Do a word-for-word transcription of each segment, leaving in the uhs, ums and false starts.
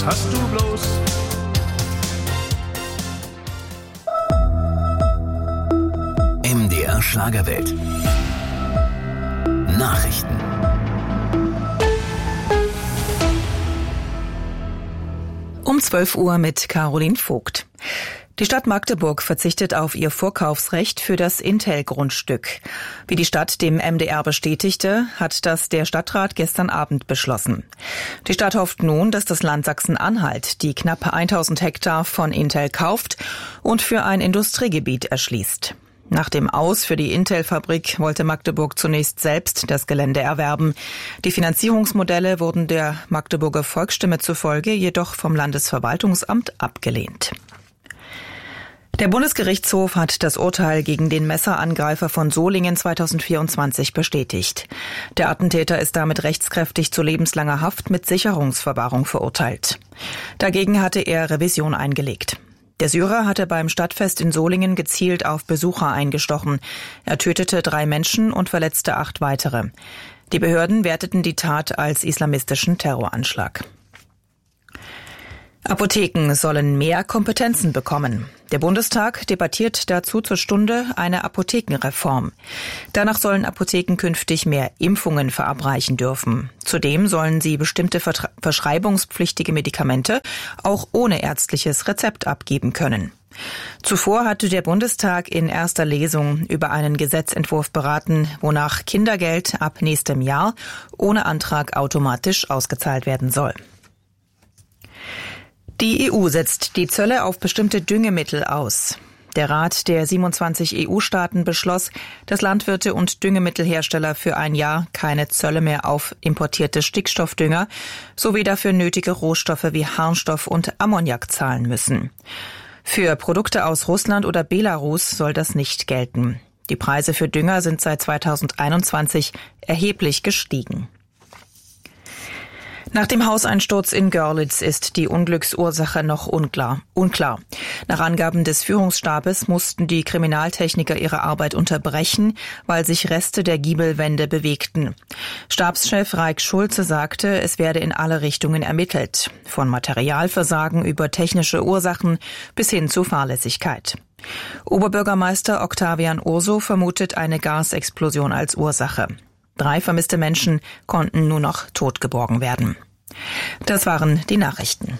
hast du bloß? M D R Schlagerwelt. Nachrichten. Um zwölf Uhr mit Caroline Vogt. Die Stadt Magdeburg verzichtet auf ihr Vorkaufsrecht für das Intel-Grundstück. Wie die Stadt dem M D R bestätigte, hat das der Stadtrat gestern Abend beschlossen. Die Stadt hofft nun, dass das Land Sachsen-Anhalt die knapp tausend Hektar von Intel kauft und für ein Industriegebiet erschließt. Nach dem Aus für die Intel-Fabrik wollte Magdeburg zunächst selbst das Gelände erwerben. Die Finanzierungsmodelle wurden der Magdeburger Volksstimme zufolge jedoch vom Landesverwaltungsamt abgelehnt. Der Bundesgerichtshof hat das Urteil gegen den Messerangreifer von Solingen zweitausendvierundzwanzig bestätigt. Der Attentäter ist damit rechtskräftig zu lebenslanger Haft mit Sicherungsverwahrung verurteilt. Dagegen hatte er Revision eingelegt. Der Syrer hatte beim Stadtfest in Solingen gezielt auf Besucher eingestochen. Er tötete drei Menschen und verletzte acht weitere. Die Behörden werteten die Tat als islamistischen Terroranschlag. Apotheken sollen mehr Kompetenzen bekommen. Der Bundestag debattiert dazu zur Stunde eine Apothekenreform. Danach sollen Apotheken künftig mehr Impfungen verabreichen dürfen. Zudem sollen sie bestimmte verschreibungspflichtige Medikamente auch ohne ärztliches Rezept abgeben können. Zuvor hatte der Bundestag in erster Lesung über einen Gesetzentwurf beraten, wonach Kindergeld ab nächstem Jahr ohne Antrag automatisch ausgezahlt werden soll. Die E U setzt die Zölle auf bestimmte Düngemittel aus. Der Rat der siebenundzwanzig E U-Staaten beschloss, dass Landwirte und Düngemittelhersteller für ein Jahr keine Zölle mehr auf importierte Stickstoffdünger sowie dafür nötige Rohstoffe wie Harnstoff und Ammoniak zahlen müssen. Für Produkte aus Russland oder Belarus soll das nicht gelten. Die Preise für Dünger sind seit zweitausendeinundzwanzig erheblich gestiegen. Nach dem Hauseinsturz in Görlitz ist die Unglücksursache noch unklar. unklar. Nach Angaben des Führungsstabes mussten die Kriminaltechniker ihre Arbeit unterbrechen, weil sich Reste der Giebelwände bewegten. Stabschef Raik Schulze sagte, es werde in alle Richtungen ermittelt, von Materialversagen über technische Ursachen bis hin zu Fahrlässigkeit. Oberbürgermeister Octavian Urso vermutet eine Gasexplosion als Ursache. Drei vermisste Menschen konnten nur noch tot geborgen werden. Das waren die Nachrichten.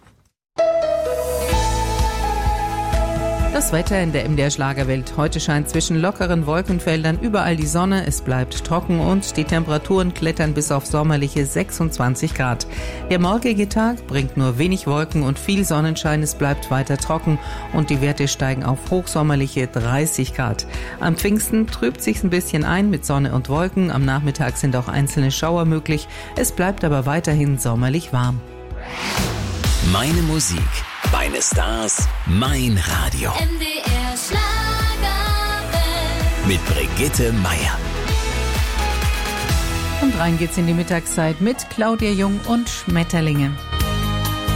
Das Wetter in der M D R Schlagerwelt. Heute scheint zwischen lockeren Wolkenfeldern überall die Sonne. Es bleibt trocken und die Temperaturen klettern bis auf sommerliche sechsundzwanzig Grad. Der morgige Tag bringt nur wenig Wolken und viel Sonnenschein. Es bleibt weiter trocken und die Werte steigen auf hochsommerliche dreißig Grad. Am Pfingsten trübt sich's ein bisschen ein mit Sonne und Wolken. Am Nachmittag sind auch einzelne Schauer möglich. Es bleibt aber weiterhin sommerlich warm. Meine Musik, meine Stars, mein Radio. M D R Schlagerwelt. Mit Brigitte Meier. Und rein geht's in die Mittagszeit mit Claudia Jung und Schmetterlinge.